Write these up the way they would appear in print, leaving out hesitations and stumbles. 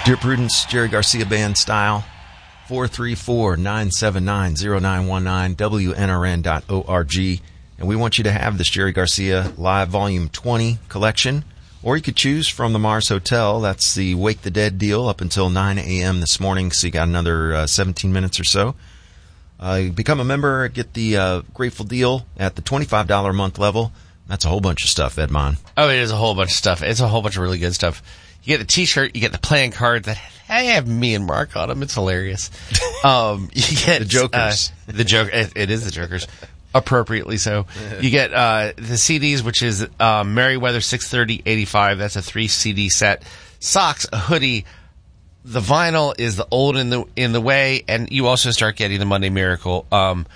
Dear Prudence, Jerry Garcia Band style, 434-979-0919, WNRN.org. And we want you to have this Jerry Garcia Live Volume 20 collection. Or you could choose from the Mars Hotel. That's the Wake the Dead deal up until 9 a.m. this morning, so you got another 17 minutes or so. Become a member, get the Grateful deal at the $25 a month level. That's a whole bunch of stuff, Edmond. Oh, it is a whole bunch of stuff. It's a whole bunch of really good stuff. You get the T-shirt, you get the playing cards that have me and Mark on them. It's hilarious. You get the Jokers. It is the Jokers. Appropriately so. You get the CDs, which is Merriweather 630-85. That's a 3 CD set. Socks, a hoodie. The vinyl is the Old in the Way, and you also start getting the Monday Miracle,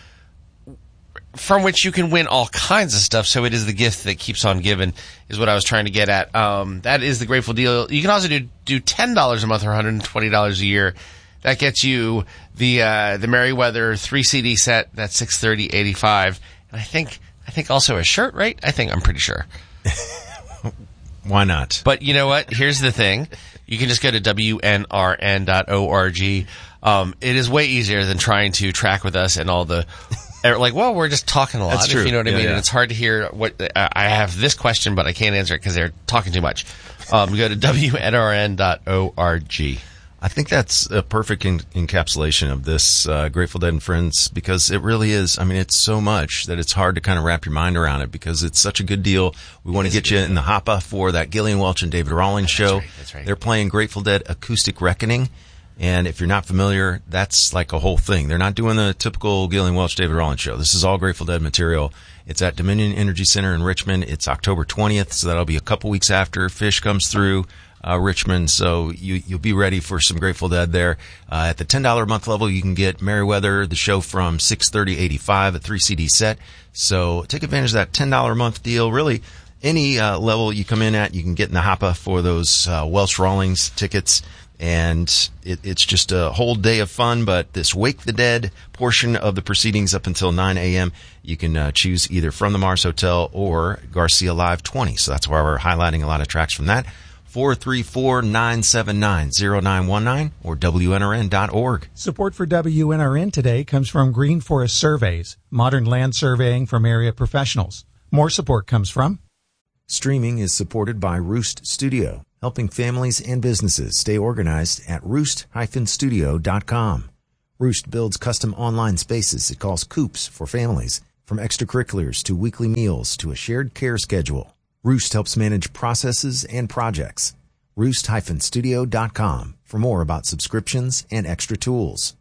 from which you can win all kinds of stuff. So it is the gift that keeps on giving, is what I was trying to get at. That is the Grateful deal. You can also do $10 a month or $120 a year. That gets you the Merriweather 3 CD set. That's $630.85, and I think also a shirt, right? I'm pretty sure. Why not? But you know what? Here's the thing: you can just go to WNRN.org. It is way easier than trying to track with us and all the. We're just talking a lot. That's true. If you know what I mean. Yeah. And it's hard to hear what I have this question, but I can't answer it because they're talking too much. Go to WNRN.org. I think that's a perfect encapsulation of this Grateful Dead and Friends, because it really is. I mean, it's so much that it's hard to kind of wrap your mind around it, because it's such a good deal. We want to get you in the hoppa for that Gillian Welch and David Rawlings show. That's right. They're playing Grateful Dead Acoustic Reckoning. And if you're not familiar, that's like a whole thing. They're not doing the typical Gillian Welch, David Rawlings show. This is all Grateful Dead material. It's at Dominion Energy Center in Richmond. It's October 20th, so that'll be a couple weeks after Fish comes through Richmond. So you'll be ready for some Grateful Dead there. At the $10 a month level, you can get Merriweather, the show from 630-85, a 3 CD set. So take advantage of that $10 a month deal. Really, any level you come in at, you can get in the hoppa for those Welch Rawlings tickets. And it's just a whole day of fun, but this Wake the Dead portion of the proceedings up until 9 a.m., you can choose either from the Mars Hotel or Garcia Live 20. So that's why we're highlighting a lot of tracks from that. 434-979-0919 or WNRN.org. Support for WNRN today comes from Green Forest Surveys, modern land surveying from area professionals. More support comes from... Streaming is supported by Roost Studio, helping families and businesses stay organized at roost-studio.com. Roost builds custom online spaces it calls coops for families, from extracurriculars to weekly meals to a shared care schedule. Roost helps manage processes and projects. Roost-studio.com for more about subscriptions and extra tools.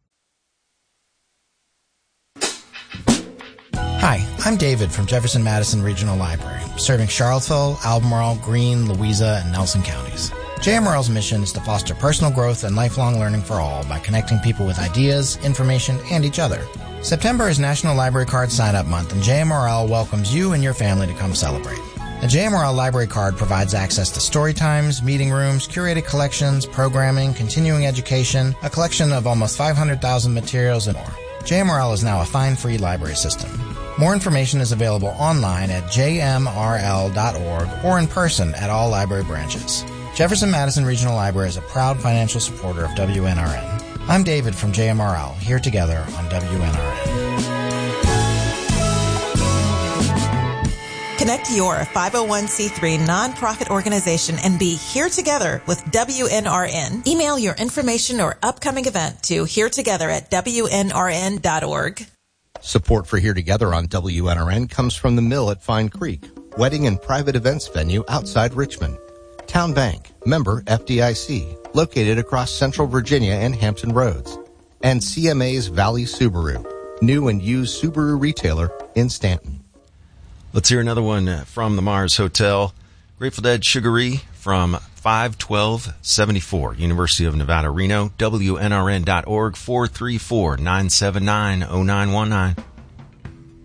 Hi, I'm David from Jefferson Madison Regional Library, serving Charlottesville, Albemarle, Greene, Louisa, and Nelson counties. JMRL's mission is to foster personal growth and lifelong learning for all by connecting people with ideas, information, and each other. September is National Library Card Sign-Up Month, and JMRL welcomes you and your family to come celebrate. The JMRL Library Card provides access to story times, meeting rooms, curated collections, programming, continuing education, a collection of almost 500,000 materials, and more. JMRL is now a fine-free library system. More information is available online at jmrl.org or in person at all library branches. Jefferson Madison Regional Library is a proud financial supporter of WNRN. I'm David from JMRL, here together on WNRN. Connect your 501c3 nonprofit organization and be here together with WNRN. Email your information or upcoming event to heretogether@WNRN.org. Support for Here Together on WNRN comes from the Mill at Fine Creek, wedding and private events venue outside Richmond. Town Bank, member FDIC, located across Central Virginia and Hampton Roads. And CMA's Valley Subaru, new and used Subaru retailer in Stanton. Let's hear another one from the Mars Hotel. Grateful Dead Sugaree from 51274, University of Nevada, Reno, WNRN.org, 434-979-0919.